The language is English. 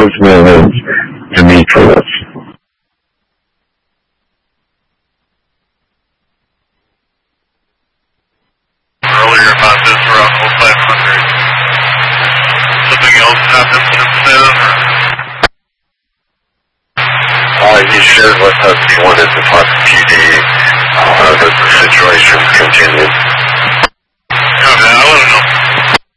man is Demetrius. Earlier about this for Uncle 500. Something else happened since then? He shared with us he wanted to talk to PD as the situation continued.